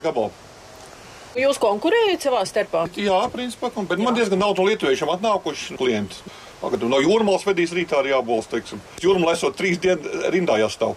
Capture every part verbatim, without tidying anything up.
gabalu. Jūs konkurējat savā starpā? Jā, principā, bet man diezgan daudz no lietuviešiem atnākuši klienti. Pagad, no Jūrmalas vedīs rītā arī jābols, teiksim. Jūrmala esot trīs dienu rindā jāstāv.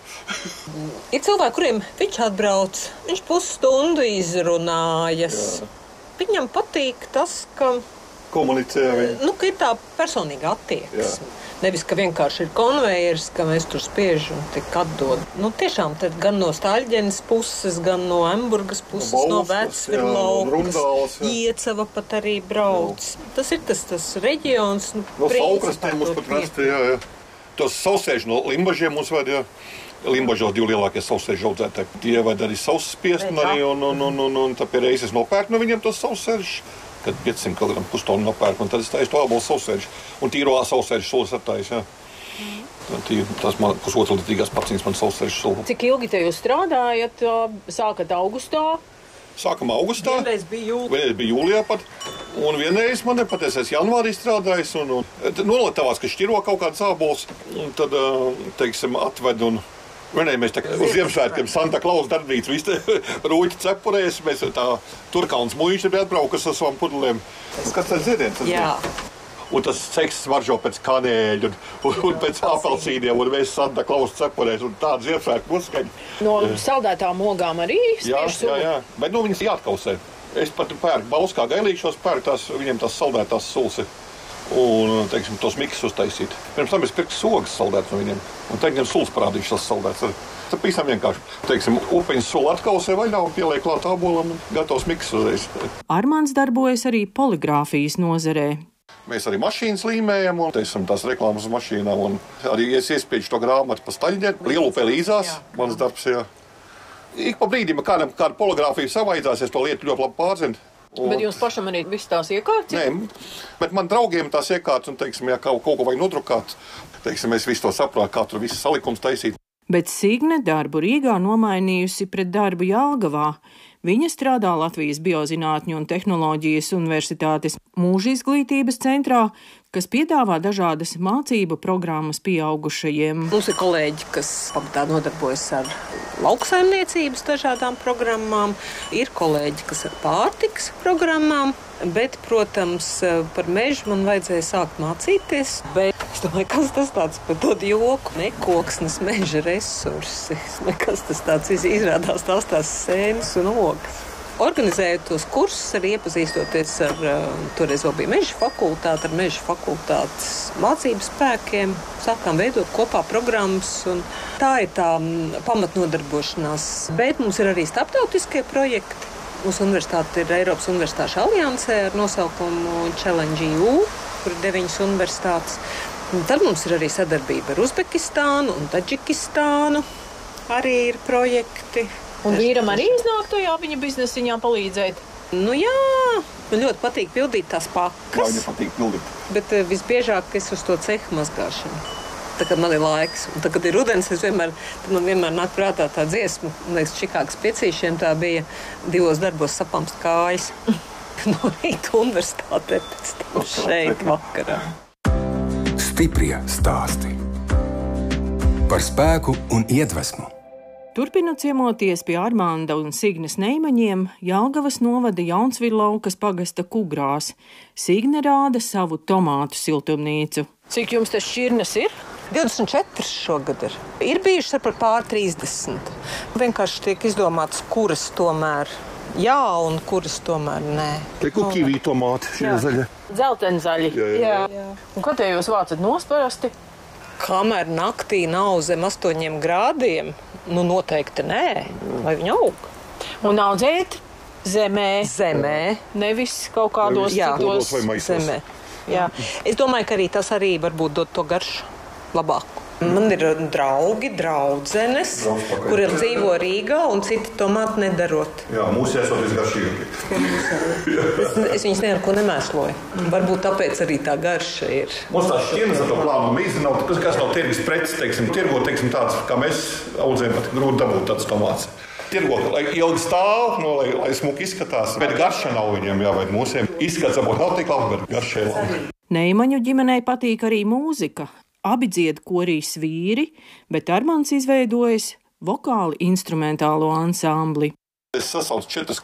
Ir cilvēki, kuriem viņš atbrauc, viņš pusstundu izrunājas. Jā. Viņam patīk tas, ka, komunicē viņi. Nu, ka ir tā personīga attieksme. Jā. Nevis, ka vienkārši ir konvejers, ka mēs tur spiežam un tik atdod. Nu, tiešām tad gan no Staļģenes puses, gan no Emburgas puses, no, no Vecvirlaukas, Iecava pat arī brauc. Jā. Tas ir tas, tas reģions. Nu, no Saukrastiem mums pat vesti, jā, jā. Tos sausēži no Limbažiem mums vajag, jā. Limbažos divi lielākie sausēži audzētāji. Tie vajag arī savus spiest arī, un, un, un, un, un tā pie reizes nopērk no viņiem tos sausēžus. Kad piecsimt kilogramu pustonu nopērk, un tad es taisu to ābolu sausēžu. Un tīro sausēžu sulas attaisu, jā. Mm. Tī, tas man pusotra litrīgās paciņas man sausēžu sula. Cik ilgi te jūs strādājat? Sākat augustā? Sākam augustā. Vienreiz bija jūlijā. Vienreiz bija jūlijā pat. Un vienreiz man nepatiesi, es janvārī strādājis. Un, un nolētavās, ka šķiro kaut kāds ābols. Un tad, teiksim, atved un... Vienai mēs tā, uz Ziemassvētkiem Santa Klausa darbnīcu visi rūķi cepurēs, mēs tā Turkauns muiši bija atbraukas ar savām pudelēm. Kas tas ziediens? Jā. Un tas ceks varžo pēc kanēļu un, un, un pēc apelsīniem, un mēs Santa Klausa cepurēs, un tāda Ziemassvētku uzskaņa. No saldētām ogām arī spiež sulu? Jā, jā, jā. Bet nu viņas jāatkausē. Es pat pērku Bauskā gailīšos, pērku tās, viņiem tās saldētās sulas ir. Un, teiksim, tos miksus uztaisīt. Pirms tam es pirku sogas saldētas no viņiem. Un tagad viņam sulas parādīšu tas saldētas. Tas pīsam vienkārši. Teiksim, upeņas sula atkausē vaļā un pieliek klāt ābolam un gatavs miksus uzreiz. Armands darbojas arī poligrāfijas nozarē. Mēs arī mašīnas līmējam un, teiksim, tās reklāmas uz mašīnām. Un arī es iespieģu to grāmatu pa Staļģeni. Lielupē līdzās, mans darbs, jā. Ik pa brīdim, kādam kāda poligrāfija savaidzās, es to lietu ļoti labi pārzinu. Un... Bet jums pašam arī viss tās iekārts? Nē, bet man draugiem tās iekārts, un, teiksim, ja kaut, kaut ko vajag nodrukāt, teiksim, es visu to saprotu, kā tur viss salikums taisīt. Bet Signe darbu Rīgā nomainījusi pret darbu Jelgavā. Viņa strādā Latvijas Biozinātņu un tehnoloģijas universitātes mūža izglītības centrā, kas piedāvā dažādas mācību programmas pieaugušajiem. Mums ir kolēģi, kas pamatā nodarbojas ar lauksaimniecības dažādām programmām, ir kolēģi, kas ar pārtikas programmām, bet, protams, par mežu man vajadzēja sākt mācīties, bet es domāju, kas tas tāds par dod joku, nekoksnes meža resursi, kas tas tāds izrādās tās tās sēnes un ogas. Organizējot tos kursus, arī iepazīstoties ar, toreiz vēl bija meža fakultāte, ar meža fakultātes mācību spēkiem, sākām veidot kopā programmas, un tā ir tā pamatnodarbošanās. Bet mums ir arī starptautiskie projekti. Mūsu universitāte ir Eiropas Universitāšu aliansē ar nosaukumu Challenge E U, kur ir deviņas universitātes. Un tad mums ir arī sadarbība ar Uzbekistānu un Taģikistānu, arī ir projekti. Un vīram arī iznāk tajā viņa biznesiņā palīdzēt? Nu jā, man ļoti patīk pildīt tās pakas. Jā, viņa patīk pildīt. Bet visbiežāk es uz to cehu mazgāšanu. Tā, kad man ir laiks. Un tā, kad ir rudens, es vienmēr, tad man vienmēr nāk prātā tā dziesma. Man liekas, Čikāgas piecīšiem tā bija divos darbos sapamst kājas. No rīta universitātē, pēc tam šeit vakarā. Stiprie stāsti par spēku un iedvesmu. Turpinot ciemoties pie Armanda un Signes Neimaņiem, Jelgavas novada Jaunsvirlaukas pagasta Kugrās. Signe rāda savu tomātu siltumnīcu. Cik jums tas šķirnes ir? divdesmit četras šogad ir. Ir bijušas ar par pār trīsdesmit. Vienkārši tiek izdomāts, kuras tomēr jā un kuras tomēr nē. Te kukīvī tomāti, šie zaļie. Dzeltenzaļi. Jā, jā. Jā. Jā. Un kad te jūs vācat nost parasti? Kamēr naktī nav zem astoņiem grādiem, nu noteikti nē, lai viņi aug. Un audzēt zemē? Zemē. Nevis kaut kādos jā, citos zemē. Jā. Es domāju, ka arī tas arī varbūt dod to garšu labāku. Man ir draugi, draudzenes, kuri dzīvo Rīgā un citi tomāti nedarot. Jā, mūsu esot visgaršīgi. es, es viņus neko nemēsloju. Varbūt tāpēc arī tā garša ir. Mums tās šķirnes ar to plānu mīzi nav, kas nav tirgus preces, teiksim, tirgot, teiksim, tāds, kā mēs audzējam, pat grūti dabūt tāds tomāts. Tirgot, lai ilgi stāv, no, lai, lai smuki izskatās, bet garša nav viņiem, jā, vai mūsiem izskats varbūt nav tik labi, bet garša ir labi. Neimaņu ģimenei patīk arī mūzika. Abi dzied korīs vīri, bet Armands izveidojis vokāli instrumentālo ansambli. Es sasaucu četras